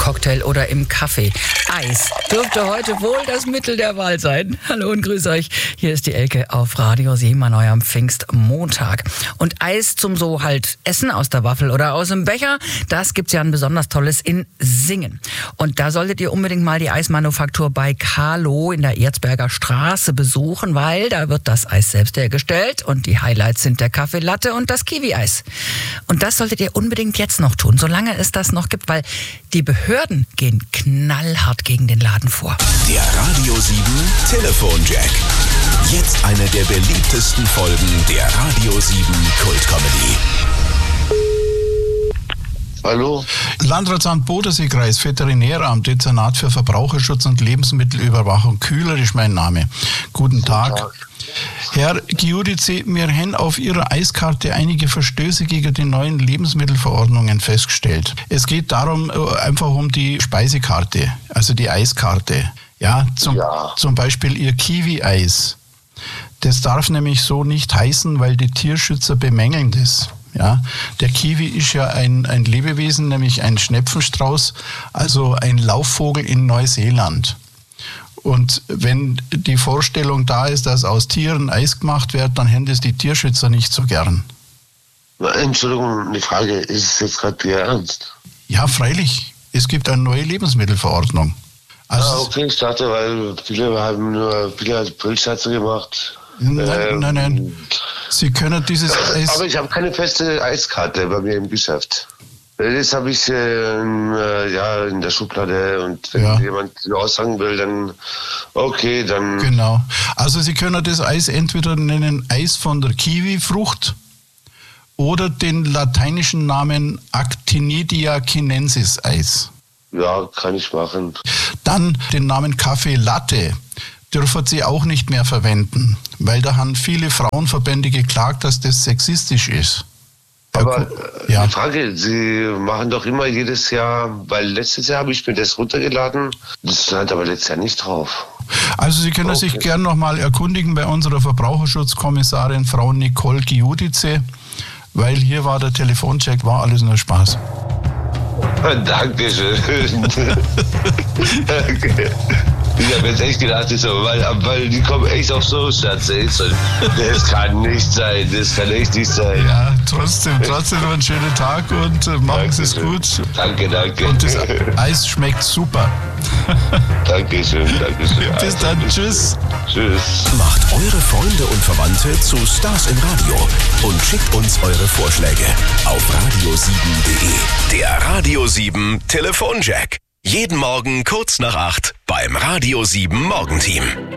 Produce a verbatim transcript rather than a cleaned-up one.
Cocktail oder im Kaffee. Eis dürfte heute wohl das Mittel der Wahl sein. Hallo und grüß euch. Hier ist die Elke auf Radio sieben an eurem Pfingstmontag. Und Eis zum so halt Essen aus der Waffel oder aus dem Becher, das gibt's ja ein besonders tolles in Singen. Und da solltet ihr unbedingt mal die Eismanufaktur bei Carlo in der Erzberger Straße besuchen, weil da wird das Eis selbst hergestellt und die Highlights sind der Kaffee Latte und das Kiwi-Eis. Und das solltet ihr unbedingt jetzt noch tun, solange es das noch gibt, weil die Behörden gehen knallhart gegen den Laden vor. Der Radio sieben Telefonjack. Jetzt eine der beliebtesten Folgen der Radio sieben Kultcomedy. Hallo? Landratsamt Bodensee-Kreis, Veterinäramt, Dezernat für Verbraucherschutz und Lebensmittelüberwachung. Kühler ist mein Name. Guten Tag. Guten Tag. Herr Giudice, wir haben auf Ihrer Eiskarte einige Verstöße gegen die neuen Lebensmittelverordnungen festgestellt. Es geht darum, einfach um die Speisekarte, also die Eiskarte. Ja, zum, ja. zum Beispiel Ihr Kiwi-Eis. Das darf nämlich so nicht heißen, weil die Tierschützer bemängeln das. Ja, der Kiwi ist ja ein, ein Lebewesen, nämlich ein Schnepfenstrauß, also ein Laufvogel in Neuseeland. Und wenn die Vorstellung da ist, dass aus Tieren Eis gemacht wird, dann haben das die Tierschützer nicht so gern. Entschuldigung, eine Frage, ist es jetzt gerade Ihr Ernst? Ja, freilich. Es gibt eine neue Lebensmittelverordnung. Also ah, okay, ich dachte, weil viele haben nur viele Berichtssatze gemacht. Nein, ähm, nein, nein. Sie können dieses Eis... Aber ich habe keine feste Eiskarte bei mir im Geschäft. Das habe ich äh, ja, in der Schublade und wenn ja. jemand aussagen will, dann okay, dann... Genau. Also Sie können das Eis entweder nennen Eis von der Kiwifrucht oder den lateinischen Namen Actinidia chinensis Eis. Ja, kann ich machen. Dann den Namen Kaffee Latte dürfen Sie auch nicht mehr verwenden, weil da haben viele Frauenverbände geklagt, dass das sexistisch ist. Aber ja. Die Frage, Sie machen doch immer jedes Jahr, weil letztes Jahr habe ich mir das runtergeladen, das stand aber letztes Jahr nicht drauf. Also Sie können okay. sich gern nochmal erkundigen bei unserer Verbraucherschutzkommissarin Frau Nicole Giudice, weil hier war der Telefoncheck, war alles nur Spaß. Dankeschön. Okay. Ich habe jetzt echt gedacht, so, weil, weil die kommen echt auf so Schatz. Das kann nicht sein, das kann echt nicht sein. Ja, trotzdem, trotzdem noch einen schönen Tag und äh, machen Sie es gut. Danke, danke. Und das Eis schmeckt super. Dankeschön, dankeschön. Bis dann, tschüss. Tschüss. Macht eure Freunde und Verwandte zu Stars im Radio und schickt uns eure Vorschläge auf radio sieben punkt de. Der Radio sieben Telefonjack. Jeden Morgen kurz nach acht beim Radio sieben Morgenteam.